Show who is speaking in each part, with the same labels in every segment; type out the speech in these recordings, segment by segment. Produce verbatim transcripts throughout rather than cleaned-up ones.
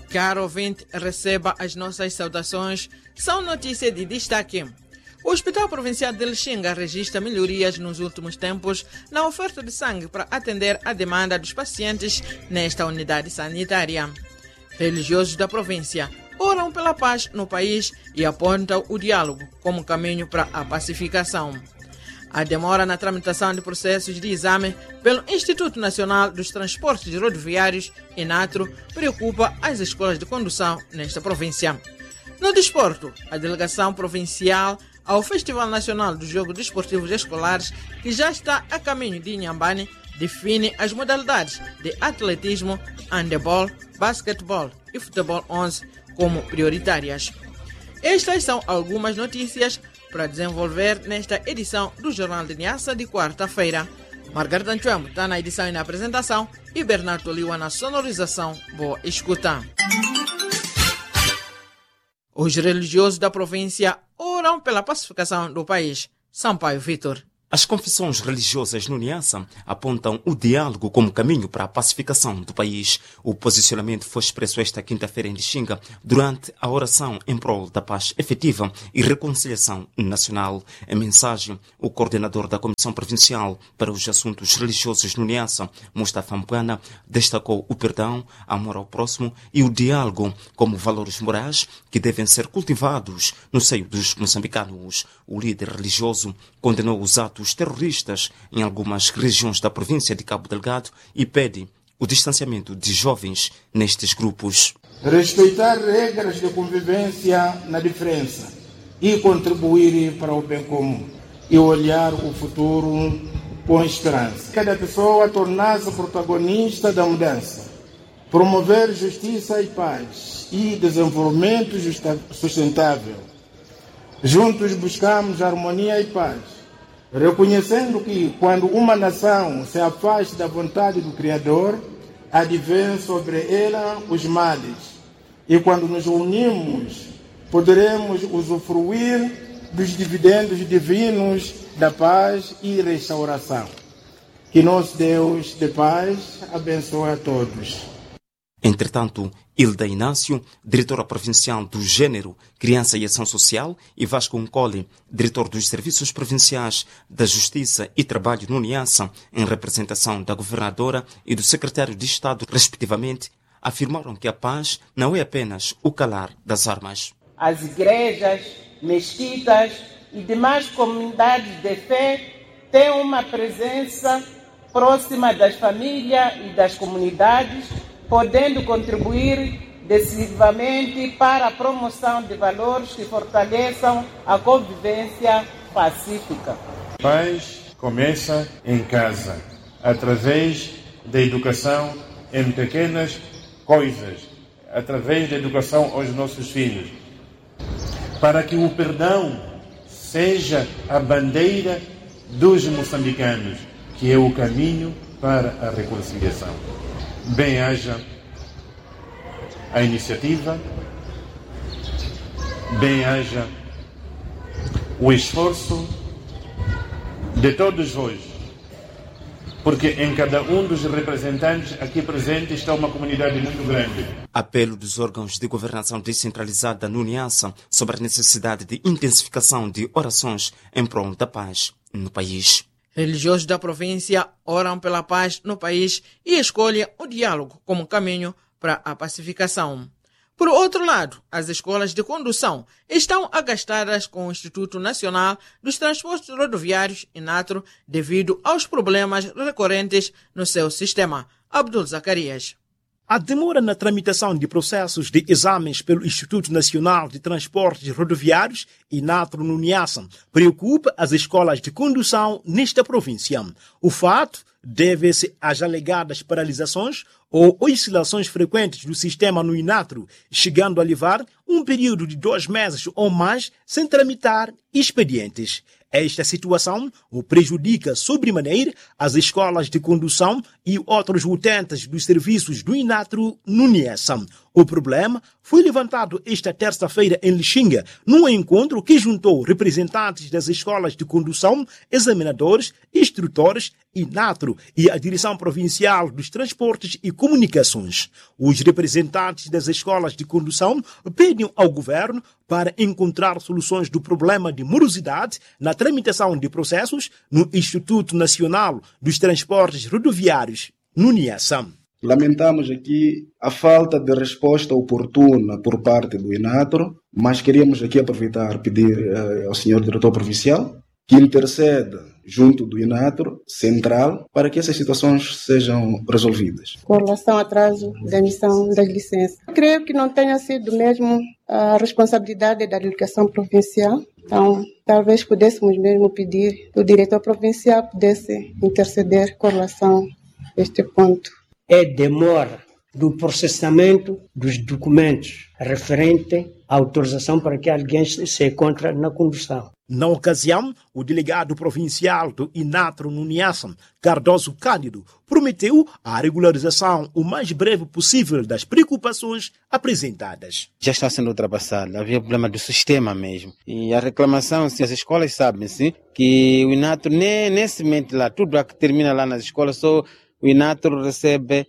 Speaker 1: Caro ouvinte, receba as nossas saudações. São notícias de destaque. O Hospital Provincial de Lixinga registra melhorias nos últimos tempos na oferta de sangue para atender a demanda dos pacientes nesta unidade sanitária. Religiosos da província oram pela paz no país e apontam o diálogo como caminho para a pacificação. A demora na tramitação de processos de exame pelo Instituto Nacional dos Transportes Rodoviários, INATRO, preocupa as escolas de condução nesta província. No desporto, a delegação provincial ao Festival Nacional dos Jogos Desportivos Escolares, que já está a caminho de Inhambane, define as modalidades de atletismo, handebol, basquetebol e futebol onze como prioritárias. Estas são algumas notícias para desenvolver nesta edição do Jornal de Niassa de quarta-feira. Margarida Nchuemo está na edição e na apresentação e Bernardo Toliwa na sonorização. Boa escuta. Os religiosos da província oram pela pacificação do país. Sampaio Vitor.
Speaker 2: As confissões religiosas no Niassa apontam o diálogo como caminho para a pacificação do país. O posicionamento foi expresso esta quinta-feira em Lixinga durante a oração em prol da paz efetiva e reconciliação nacional. Em mensagem, o coordenador da Comissão Provincial para os Assuntos Religiosos no Niassa, Mustafa Mpwana, destacou o perdão, amor ao próximo e o diálogo como valores morais que devem ser cultivados no seio dos moçambicanos. O líder religioso condenou os atos terroristas em algumas regiões da província de Cabo Delgado e pede o distanciamento de jovens nestes grupos.
Speaker 3: Respeitar regras de convivência na diferença e contribuir para o bem comum e olhar o futuro com esperança. Cada pessoa tornar-se protagonista da mudança, promover justiça e paz e desenvolvimento sustentável. Juntos buscamos harmonia e paz, reconhecendo que quando uma nação se afasta da vontade do Criador, advém sobre ela os males. E quando nos unimos, poderemos usufruir dos dividendos divinos da paz e restauração. Que nosso Deus de paz abençoe a todos.
Speaker 2: Entretanto, Hilda Inácio, diretora provincial do Gênero, Criança e Ação Social, e Vasco Ncole, diretor dos Serviços Provinciais da Justiça e Trabalho no Niassa, em representação da governadora e do secretário de Estado, respectivamente, afirmaram que a paz não é apenas o calar das armas.
Speaker 4: As igrejas, mesquitas e demais comunidades de fé têm uma presença próxima das famílias e das comunidades, podendo contribuir decisivamente para a promoção de valores que fortaleçam a convivência pacífica.
Speaker 5: A paz começa em casa, através da educação em pequenas coisas, através da educação aos nossos filhos, para que o perdão seja a bandeira dos moçambicanos, que é o caminho para a reconciliação. Bem-haja a iniciativa, bem-haja o esforço de todos vós, porque em cada um dos representantes aqui presentes está uma comunidade muito grande.
Speaker 2: Apelo dos órgãos de governação descentralizada no Niassa sobre a necessidade de intensificação de orações em prol da paz no país.
Speaker 1: Religiosos da província oram pela paz no país e escolhem o diálogo como caminho para a pacificação. Por outro lado, as escolas de condução estão agastadas com o Instituto Nacional dos Transportes Rodoviários, INATRO, devido aos problemas recorrentes no seu sistema. Abdul Zacarias.
Speaker 6: A demora na tramitação de processos de exames pelo Instituto Nacional de Transportes Rodoviários, INATRO no Niassa, preocupa as escolas de condução nesta província. O fato deve-se às alegadas paralisações ou oscilações frequentes do sistema no INATRO, chegando a levar um período de dois meses ou mais sem tramitar expedientes. Esta situação o prejudica sobremaneira as escolas de condução e outros utentes dos serviços do INATRO no Niassa. O problema foi levantado esta terça-feira em Lixinga, num encontro que juntou representantes das escolas de condução, examinadores, instrutores, INATRO e a Direção Provincial dos Transportes e Comunicações. Os representantes das escolas de condução pedem ao governo para encontrar soluções do problema de morosidade na tramitação de processos no Instituto Nacional dos Transportes Rodoviários, no NIASAM.
Speaker 7: Lamentamos aqui a falta de resposta oportuna por parte do INATRO, mas queríamos aqui aproveitar e pedir uh, ao senhor diretor provincial que interceda junto do INATRO central para que essas situações sejam resolvidas.
Speaker 8: Com relação ao atraso da emissão das licenças, creio que não tenha sido mesmo a responsabilidade da delegação provincial. Então, talvez pudéssemos mesmo pedir que o diretor provincial pudesse interceder com relação a este ponto.
Speaker 9: É demora do processamento dos documentos referente à autorização para que alguém se encontre na condução.
Speaker 6: Na ocasião, o delegado provincial do INATRO no NIASAM, Cardoso Cândido, prometeu a regularização o mais breve possível das preocupações apresentadas.
Speaker 10: Já está sendo ultrapassado, havia problema do sistema mesmo. E a reclamação, se as escolas sabem, sim, que o INATRO nem, nem se mente lá, tudo que termina lá nas escolas, só o INATRO recebe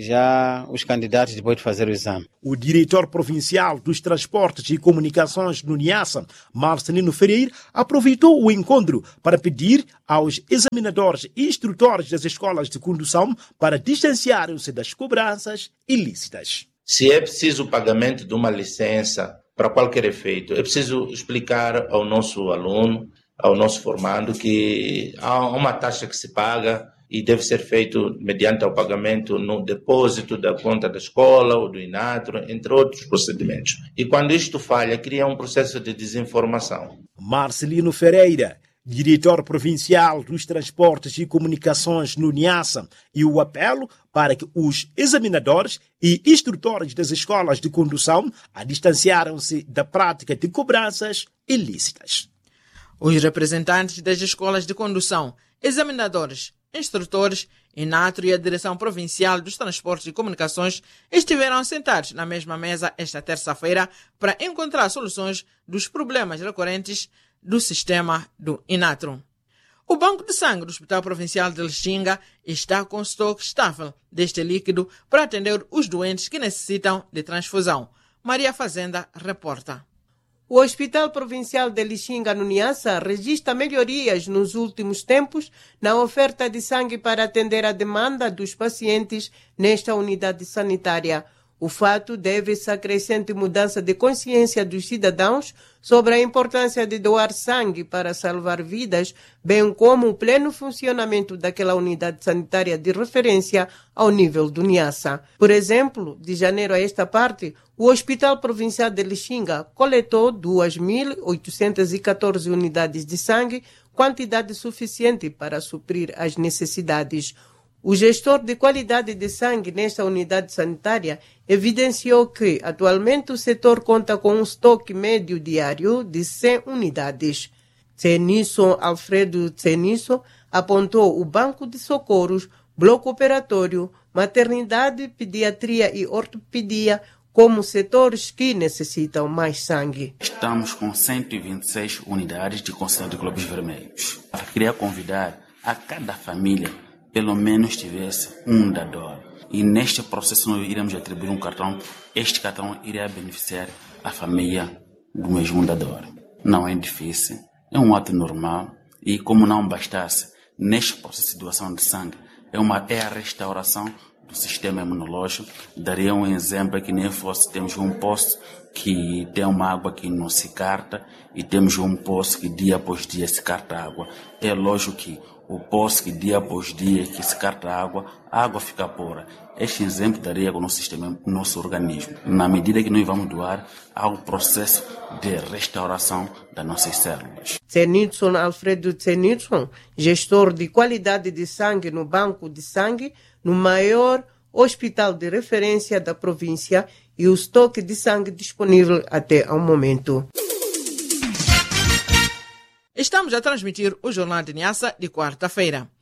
Speaker 10: já os candidatos depois de fazer o exame.
Speaker 6: O diretor provincial dos Transportes e Comunicações no NIASAM, Marcelino Ferreira, aproveitou o encontro para pedir aos examinadores e instrutores das escolas de condução para distanciarem-se das cobranças ilícitas.
Speaker 11: Se é preciso o pagamento de uma licença para qualquer efeito, é preciso explicar ao nosso aluno, ao nosso formando, que há uma taxa que se paga e deve ser feito mediante o pagamento no depósito da conta da escola ou do INATRO, entre outros procedimentos. E quando isto falha, cria um processo de desinformação.
Speaker 6: Marcelino Ferreira, diretor provincial dos Transportes e Comunicações no NIASAM, e o apelo para que os examinadores e instrutores das escolas de condução a distanciaram-se da prática de cobranças ilícitas.
Speaker 1: Os representantes das escolas de condução, examinadores, instrutores, INATRO e a Direção Provincial dos Transportes e Comunicações estiveram sentados na mesma mesa esta terça-feira para encontrar soluções dos problemas recorrentes do sistema do INATRO. O Banco de Sangue do Hospital Provincial de Lixinga está com estoque estável deste líquido para atender os doentes que necessitam de transfusão. Maria Fazenda reporta.
Speaker 4: O Hospital Provincial de Lixinga, no Niassa, registra melhorias nos últimos tempos na oferta de sangue para atender a demanda dos pacientes nesta unidade sanitária. O fato deve-se à crescente mudança de consciência dos cidadãos sobre a importância de doar sangue para salvar vidas, bem como o pleno funcionamento daquela unidade sanitária de referência ao nível do Niassa. Por exemplo, de janeiro a esta parte, o Hospital Provincial de Lixinga coletou duas mil oitocentas e catorze unidades de sangue, quantidade suficiente para suprir as necessidades. O gestor de qualidade de sangue nesta unidade sanitária evidenciou que, atualmente, o setor conta com um estoque médio diário de cem unidades. Tseniso Alfredo Tseniso apontou o banco de socorros, bloco operatório, maternidade, pediatria e ortopedia como setores que necessitam mais sangue.
Speaker 12: Estamos com cento e vinte e seis unidades de concentração de glóbulos vermelhos. Eu queria convidar a cada família pelo menos tivesse um dador. E neste processo nós iremos atribuir um cartão. Este cartão irá beneficiar a família do mesmo dador. Não é difícil, é um ato normal. E como não bastasse, neste processo de doação de sangue, é, uma, é a restauração do sistema imunológico. Daria um exemplo que nem fosse, temos um poço que tem uma água que não se carta e temos um poço que dia após dia se carta água. É lógico que o poço que dia após dia que se carta água, a água fica pura. Este exemplo daria com o nosso sistema, o nosso organismo. Na medida que nós vamos doar, há um processo de restauração das nossas células.
Speaker 4: Tsenitson Alfredo Tsenitson, gestor de qualidade de sangue no Banco de Sangue, no maior hospital de referência da província, e o estoque de sangue disponível até ao momento.
Speaker 1: Estamos a transmitir o Jornal de Niassa de quarta-feira.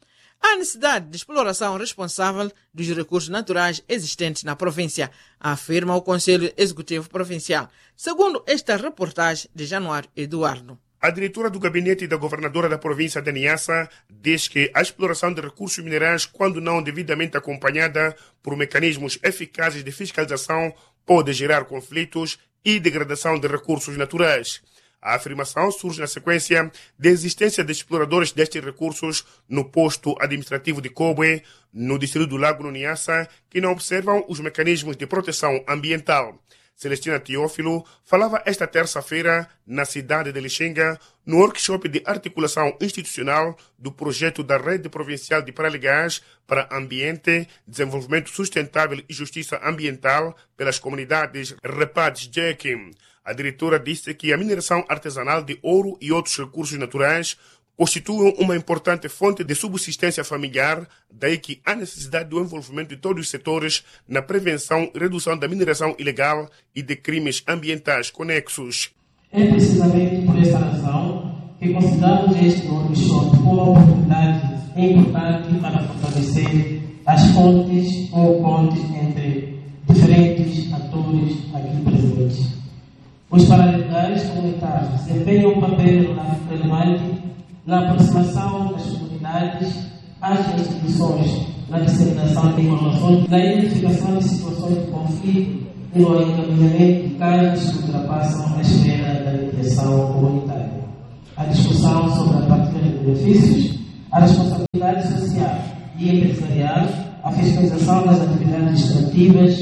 Speaker 1: Há necessidade de exploração responsável dos recursos naturais existentes na província, afirma o Conselho Executivo Provincial, segundo esta reportagem de Januário Eduardo.
Speaker 13: A diretora do gabinete da governadora da província de Niassa diz que a exploração de recursos minerais, quando não devidamente acompanhada por mecanismos eficazes de fiscalização, pode gerar conflitos e degradação de recursos naturais. A afirmação surge na sequência da existência de exploradores destes recursos no posto administrativo de Cobre, no distrito do Lago no Niassa, que não observam os mecanismos de proteção ambiental. Celestina Teófilo falava esta terça-feira na cidade de Lixinga, no workshop de articulação institucional do projeto da Rede Provincial de Paralegás para Ambiente, Desenvolvimento Sustentável e Justiça Ambiental pelas comunidades Repades-Jequim. A diretora disse que a mineração artesanal de ouro e outros recursos naturais constituem uma importante fonte de subsistência familiar, daí que há necessidade do envolvimento de todos os setores na prevenção e redução da mineração ilegal e de crimes ambientais conexos.
Speaker 14: É precisamente por essa razão que consideramos este workshop como uma oportunidade importante para fortalecer as fontes ou pontes entre diferentes atores aqui presentes. Os paralegais comunitários desempenham um papel relevante na aproximação das comunidades às instituições, na disseminação de informações, na identificação de situações de conflito e no encaminhamento de casos que ultrapassam a esfera da mediação comunitária. A discussão sobre a partilha de benefícios, a responsabilidade social e empresarial, a fiscalização das atividades extrativas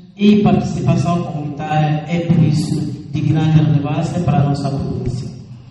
Speaker 14: e participação comunitária é, por isso, de grande relevância para a nossa província.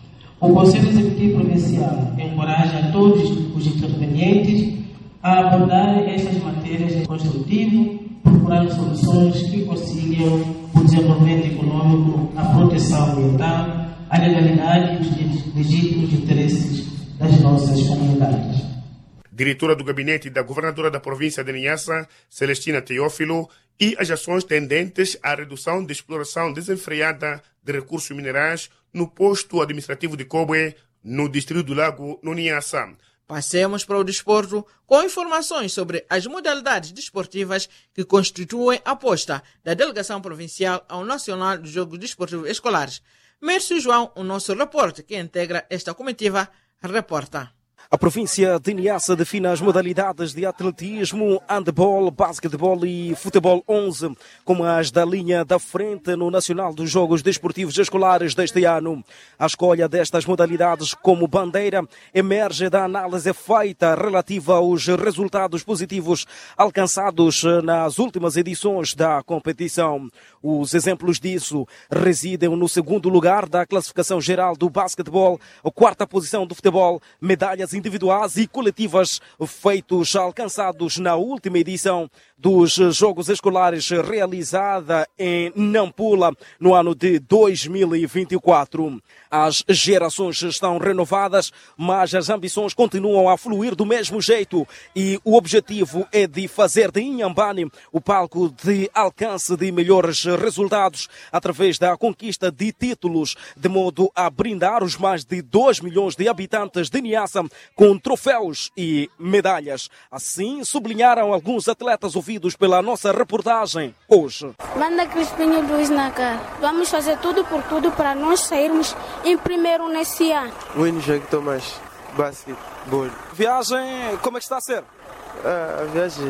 Speaker 14: O Conselho Executivo Provincial encoraja todos os intervenientes a abordarem estas matérias de construtivo, procurando soluções que conciliam o desenvolvimento econômico, a proteção ambiental, a legalidade e os legítimos interesses das nossas comunidades.
Speaker 13: Diretora do gabinete da governadora da província de Niassa, Celestina Teófilo, e as ações tendentes à redução de exploração desenfreada de recursos minerais no posto administrativo de Cobre, no distrito do Lago, no Niassa.
Speaker 1: Passemos para o desporto com informações sobre as modalidades desportivas que constituem a aposta da delegação provincial ao Nacional dos Jogos Desportivos Escolares. Mércio João, o nosso repórter que integra esta comitiva, reporta.
Speaker 15: A província de Niassa define as modalidades de atletismo, handebol, basquetebol e futebol onze como as da linha da frente no Nacional dos Jogos Desportivos Escolares deste ano. A escolha destas modalidades como bandeira emerge da análise feita relativa aos resultados positivos alcançados nas últimas edições da competição. Os exemplos disso residem no segundo lugar da classificação geral do basquetebol, a quarta posição do futebol, medalhas individuais e coletivas feitos alcançados na última edição dos Jogos Escolares realizada em Nampula no ano de dois mil e vinte e quatro. As gerações estão renovadas, mas as ambições continuam a fluir do mesmo jeito e o objetivo é de fazer de Inhambane o palco de alcance de melhores resultados através da conquista de títulos, de modo a brindar os mais de dois milhões de habitantes de Niassa com troféus e medalhas. Assim, sublinharam alguns atletas ouvidos pela nossa reportagem hoje.
Speaker 16: Banda Crispinho Luiz Nacar. Vamos fazer tudo por tudo para nós sairmos em primeiro nesse ano.
Speaker 17: Wayne Jack Tomás, basquetebol.
Speaker 15: Viagem, como é que está a ser?
Speaker 17: Ah, a viagem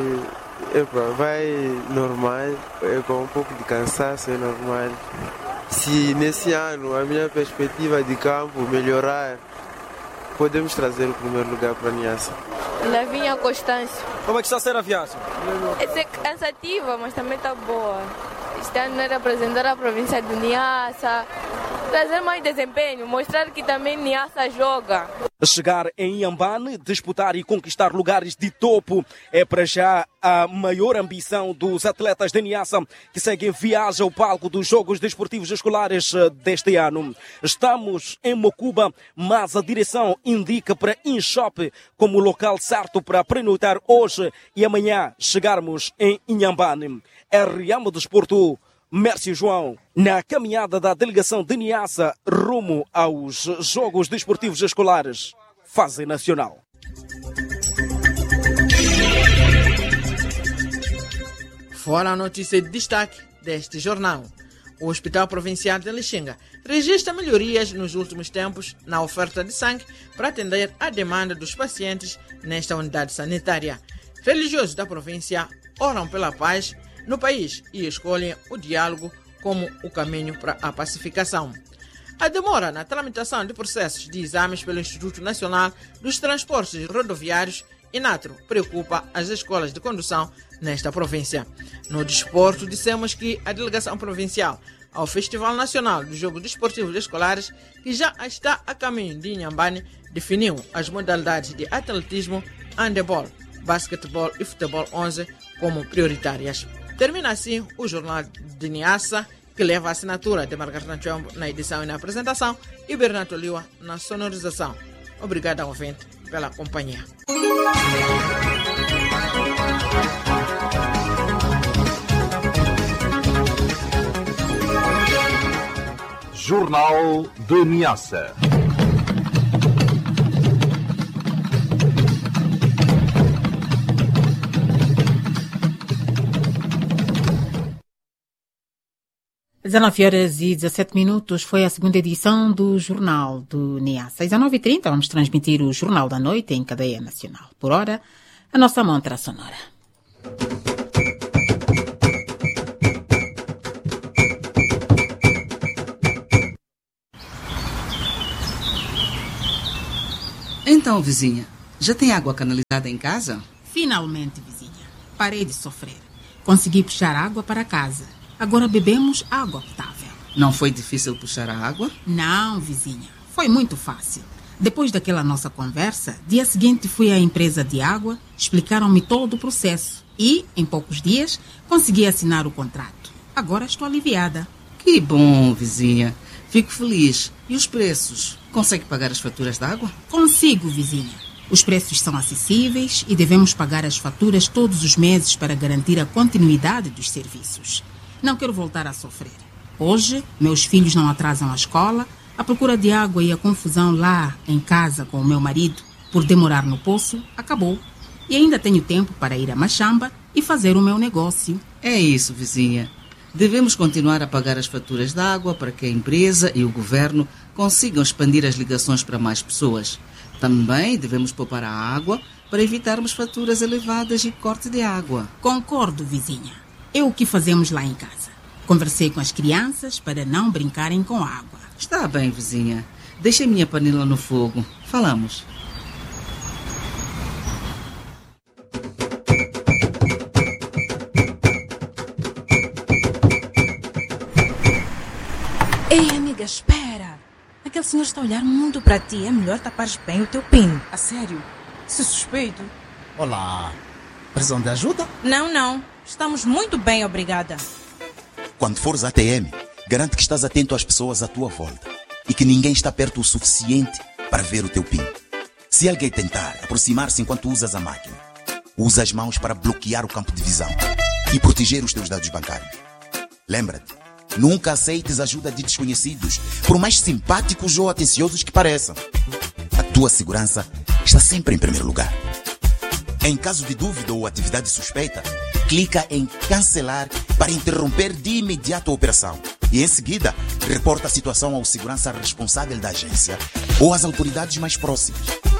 Speaker 17: epa, vai normal, é com um pouco de cansaço, é normal. Se nesse ano a minha perspectiva de campo melhorar, podemos trazer o primeiro lugar para a Niassa.
Speaker 18: Lavinha Constância.
Speaker 15: Como é que está a ser a viagem?
Speaker 18: É cansativa, mas também está boa. Este ano é representar a província de Niassa, trazer mais desempenho, mostrar que também Niassa joga.
Speaker 15: Chegar em Inhambane, disputar e conquistar lugares de topo é para já a maior ambição dos atletas de Niassa que seguem viagem ao palco dos Jogos Desportivos Escolares deste ano. Estamos em Mocuba, mas a direção indica para Inshop como o local certo para pernoitar hoje e amanhã chegarmos em Inhambane. R M Desporto, Mércio João, na caminhada da delegação de Niassa rumo aos Jogos Desportivos Escolares, fase nacional.
Speaker 1: Fora a notícia de destaque deste jornal. O Hospital Provincial de Lixinga registra melhorias nos últimos tempos na oferta de sangue para atender à demanda dos pacientes nesta unidade sanitária. Religiosos da província oram pela paz no país e escolhem o diálogo como o caminho para a pacificação. A demora na tramitação de processos de exames pelo Instituto Nacional dos Transportes Rodoviários, INATRO, preocupa as escolas de condução nesta província. No desporto, dissemos que a delegação provincial ao Festival Nacional dos Jogos Desportivos Escolares, que já está a caminho de Inhambane, definiu as modalidades de atletismo, handebol, basquetebol e futebol onze como prioritárias. Termina assim o Jornal de Niassa, que leva a assinatura de Margarida Chombo na edição e na apresentação e Bernardo Liwa na sonorização. Obrigado ao ouvinte pela companhia.
Speaker 19: Jornal de Niassa.
Speaker 20: dezenove horas e dezassete minutos foi a segunda edição do Jornal do Niassa. Às dezenove e trinta vamos transmitir o Jornal da Noite em cadeia nacional. Por hora, a nossa montra sonora.
Speaker 21: Então, vizinha, já tem água canalizada em casa?
Speaker 20: Finalmente, vizinha. Parei de sofrer. Consegui puxar água para casa. Agora bebemos água potável.
Speaker 21: Não foi difícil puxar a água?
Speaker 20: Não, vizinha. Foi muito fácil. Depois daquela nossa conversa, dia seguinte fui à empresa de água, explicaram-me todo o processo e, em poucos dias, consegui assinar o contrato. Agora estou aliviada.
Speaker 21: Que bom, vizinha. Fico feliz. E os preços? Consegue pagar as faturas de água?
Speaker 20: Consigo, vizinha. Os preços são acessíveis e devemos pagar as faturas todos os meses para garantir a continuidade dos serviços. Não quero voltar a sofrer. Hoje, meus filhos não atrasam a escola, a procura de água e a confusão lá em casa com o meu marido por demorar no poço acabou. E ainda tenho tempo para ir a Machamba e fazer o meu negócio.
Speaker 21: É isso, vizinha. Devemos continuar a pagar as faturas de água para que a empresa e o governo consigam expandir as ligações para mais pessoas. Também devemos poupar a água para evitarmos faturas elevadas e corte de água.
Speaker 20: Concordo, vizinha. É o que fazemos lá em casa. Conversei com as crianças para não brincarem com água.
Speaker 21: Está bem, vizinha. Deixe minha panela no fogo. Falamos.
Speaker 22: Ei, amiga, espera. Aquele senhor está a olhar muito para ti. É melhor tapares bem o teu pino. A sério? Se suspeito.
Speaker 23: Olá. Precisam de ajuda?
Speaker 22: Não, não. Estamos muito bem, obrigada.
Speaker 23: Quando fores à T M, garante que estás atento às pessoas à tua volta e que ninguém está perto o suficiente para ver o teu PIN. Se alguém tentar aproximar-se enquanto usas a máquina, usa as mãos para bloquear o campo de visão e proteger os teus dados bancários. Lembra-te, nunca aceites ajuda de desconhecidos, por mais simpáticos ou atenciosos que pareçam. A tua segurança está sempre em primeiro lugar. Em caso de dúvida ou atividade suspeita, clica em cancelar para interromper de imediato a operação e, em seguida, reporta a situação ao segurança responsável da agência ou às autoridades mais próximas.